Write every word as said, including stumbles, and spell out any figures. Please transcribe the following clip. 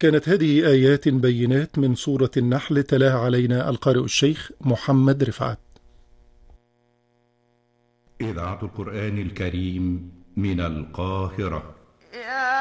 كانت هذه آيات بينات من سورة النحل، تلاها علينا القارئ الشيخ محمد رفعت. إذاعة القرآن الكريم من القاهرة.